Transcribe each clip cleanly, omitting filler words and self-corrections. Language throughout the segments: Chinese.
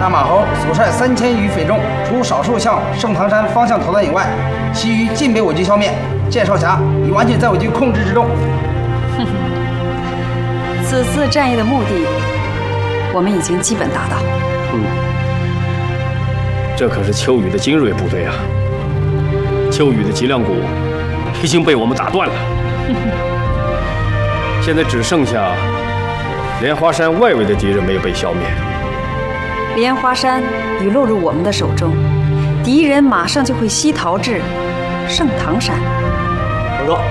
大马猴所率3000余匪众，除少数向盛唐山方向逃窜以外，其余尽被我军消灭。剑少侠已完全在我军控制之中。 哼哼，此次战役的目的，我们已经基本达到。 这可是秋雨的精锐部队啊！秋雨的脊梁骨已经被我们打断了，现在只剩下莲花山外围的敌人没有被消灭。 莲花山已落入我们的手中，敌人马上就会西逃至盛唐山。 报告，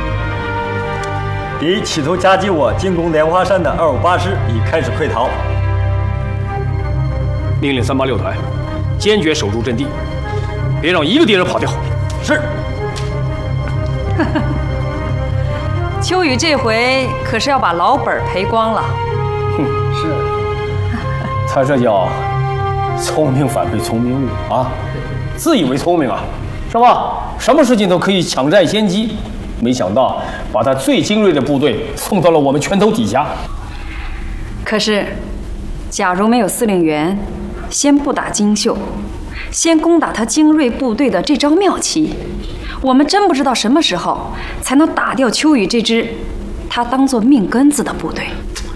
敌企图夹击我进攻莲花山的258师已开始溃逃。 命令386团坚决守住阵地，别让一个敌人跑掉。 是。 秋雨这回可是要把老本赔光了。 是。 他这叫聪明反被聪明误啊！自以为聪明啊，是吧？什么事情都可以抢占先机，没想到把他最精锐的部队送到了我们拳头底下。 可是，假如没有司令员先不打金秀，先攻打他精锐部队的这招妙棋，我们真不知道什么时候才能打掉秋雨这支他当作命根子的部队。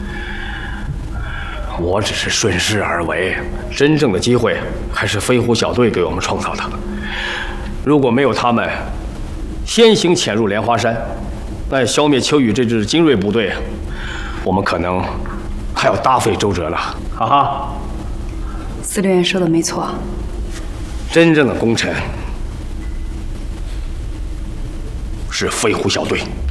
我只是顺势而为，真正的机会还是飞虎小队给我们创造的。如果没有他们先行潜入莲花山，那消灭秋雨这支精锐部队，我们可能还要大费周折了，哈哈。 司令员说的没错， 真正的功臣是飞虎小队。